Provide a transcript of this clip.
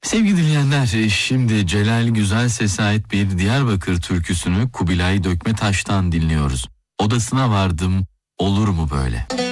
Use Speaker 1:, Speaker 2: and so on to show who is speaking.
Speaker 1: Sevgili dinleyenler, şimdi Celal Güzelses'e ait bir Diyarbakır türküsünü Kubilay Dökmetaş'tan dinliyoruz. Odasına vardım, olur mu böyle?